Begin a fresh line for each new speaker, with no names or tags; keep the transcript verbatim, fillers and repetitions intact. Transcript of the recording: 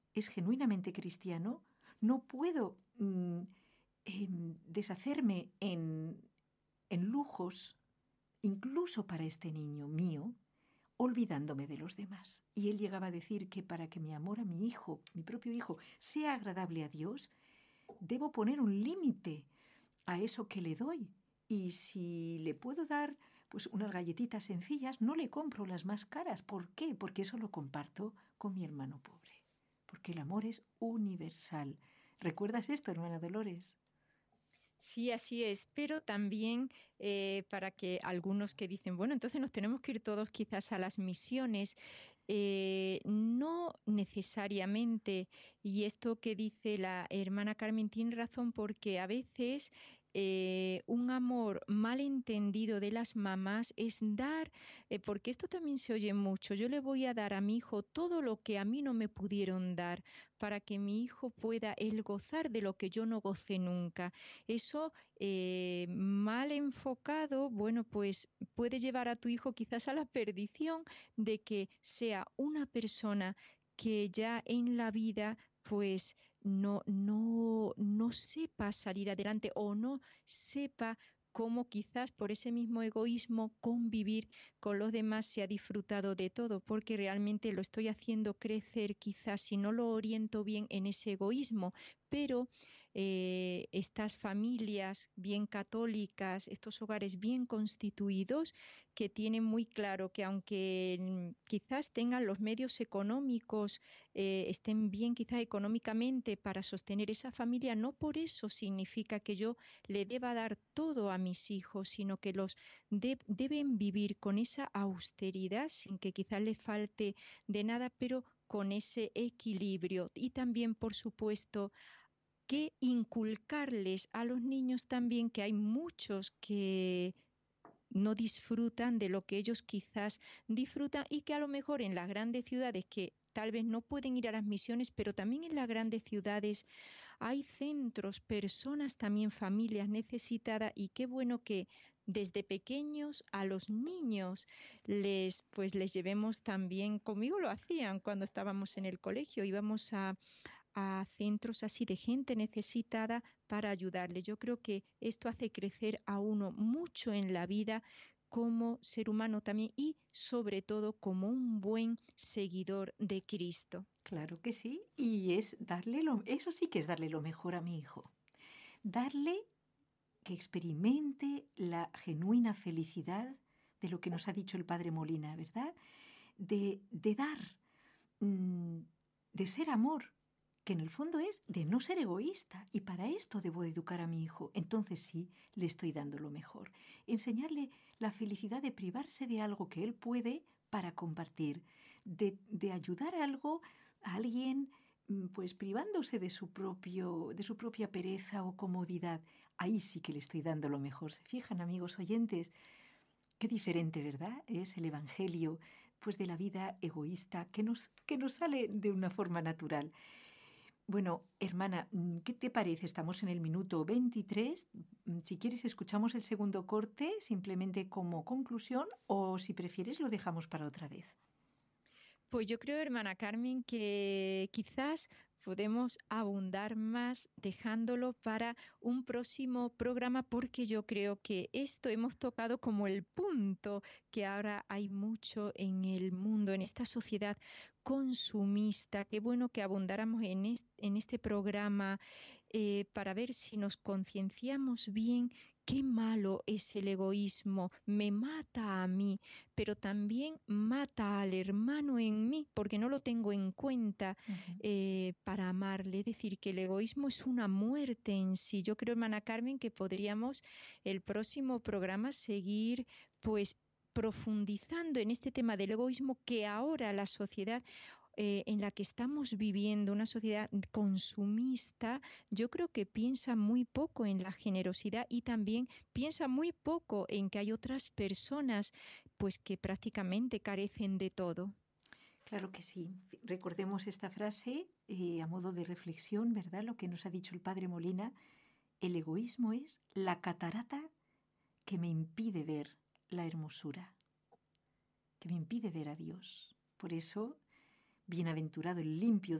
es genuinamente cristiano, no puedo mm, eh, deshacerme en, en lujos, incluso para este niño mío, olvidándome de los demás. Y él llegaba a decir que para que mi amor a mi hijo, mi propio hijo, sea agradable a Dios, debo poner un límite a eso que le doy. Y si le puedo dar pues unas galletitas sencillas, no le compro las más caras. ¿Por qué? Porque eso lo comparto con mi hermano pobre. Porque el amor es universal. ¿Recuerdas esto, hermana Dolores?
Sí, así es, pero también eh, para que algunos que dicen, bueno, entonces nos tenemos que ir todos quizás a las misiones, eh, no necesariamente, y esto que dice la hermana Carmen tiene razón porque a veces eh, un amor mal entendido de las mamás es dar, eh, porque esto también se oye mucho, yo le voy a dar a mi hijo todo lo que a mí no me pudieron dar para que mi hijo pueda él gozar de lo que yo no gocé nunca. Eso eh, mal enfocado, bueno, pues puede llevar a tu hijo quizás a la perdición de que sea una persona que ya en la vida pues no, no, no sepa salir adelante o no sepa cómo quizás por ese mismo egoísmo convivir con los demás se ha disfrutado de todo, porque realmente lo estoy haciendo crecer quizás si no lo oriento bien en ese egoísmo, pero eh, estas familias bien católicas, estos hogares bien constituidos, que tienen muy claro que aunque mm, quizás tengan los medios económicos, eh, estén bien quizás económicamente para sostener esa familia, no por eso significa que yo le deba dar todo a mis hijos, sino que los de- deben vivir con esa austeridad sin que quizás les falte de nada, pero con ese equilibrio. Y también, por supuesto, que inculcarles a los niños también que hay muchos que no disfrutan de lo que ellos quizás disfrutan y que a lo mejor en las grandes ciudades que tal vez no pueden ir a las misiones, pero también en las grandes ciudades hay centros, personas, también familias necesitadas y qué bueno que desde pequeños a los niños les pues les llevemos también, conmigo lo hacían cuando estábamos en el colegio, íbamos a a centros así de gente necesitada para ayudarle. Yo creo que esto hace crecer a uno mucho en la vida como ser humano también y sobre todo como un buen seguidor de Cristo.
Claro que sí. Y es darle lo, eso sí que es darle lo mejor a mi hijo. Darle que experimente la genuina felicidad de lo que nos ha dicho el padre Molina, ¿verdad? De, de dar, mm, de ser amor, que en el fondo es de no ser egoísta. Y para esto debo educar a mi hijo. Entonces sí, le estoy dando lo mejor. Enseñarle la felicidad de privarse de algo que él puede para compartir, de, de ayudar a algo, a alguien pues privándose de su propio, de su propia pereza o comodidad. Ahí sí que le estoy dando lo mejor. ¿Se fijan, amigos oyentes? Qué diferente, ¿verdad? Es el evangelio, pues de la vida egoísta que nos, que nos sale de una forma natural. Bueno, hermana, ¿qué te parece? Estamos en el minuto veintitrés. Si quieres, escuchamos el segundo corte simplemente como conclusión o si prefieres lo dejamos para otra vez.
Pues yo creo, hermana Carmen, que quizás podemos abundar más dejándolo para un próximo programa porque yo creo que esto hemos tocado como el punto que ahora hay mucho en el mundo, en esta sociedad consumista. Qué bueno que abundáramos en este, en este programa eh, para ver si nos concienciamos bien. Qué malo es el egoísmo, me mata a mí, pero también mata al hermano en mí porque no lo tengo en cuenta
Uh-huh.
eh, para amarle. Es decir, que el egoísmo es una muerte en sí. Yo creo, hermana Carmen, que podríamos el próximo programa seguir pues profundizando en este tema del egoísmo que ahora la sociedad eh, en la que estamos viviendo, una sociedad consumista, yo creo que piensa muy poco en la generosidad y también piensa muy poco en que hay otras personas pues que prácticamente carecen de todo.
Claro que sí. Recordemos esta frase eh, a modo de reflexión, ¿verdad? Lo que nos ha dicho el padre Molina. El egoísmo es la catarata que me impide ver la hermosura, que me impide ver a Dios. Por eso, bienaventurado el limpio